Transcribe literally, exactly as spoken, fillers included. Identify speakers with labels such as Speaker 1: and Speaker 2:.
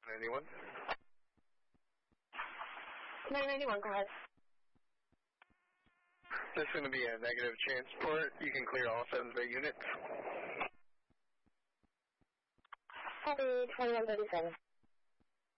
Speaker 1: ninety-one.
Speaker 2: nine ninety-one, go ahead.
Speaker 1: This is going to be a negative transport. You can clear all Sevens Bay units.
Speaker 2: Copy, twenty-one thirty-seven.